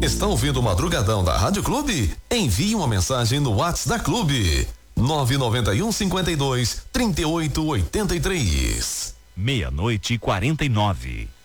Está ouvindo o Madrugadão da Rádio Clube? Envie uma mensagem no WhatsApp da Clube. 991 52 38 83. 00:49.